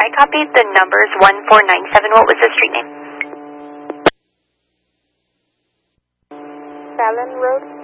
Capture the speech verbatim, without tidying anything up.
I copied the numbers one four nine seven. What was the street name? Fallon Road.